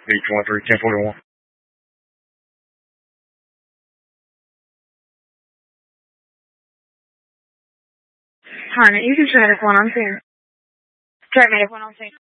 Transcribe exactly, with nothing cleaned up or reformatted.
eight twenty-three, ten forty-one. Honey, you can try this one on scene. Try me this one on scene.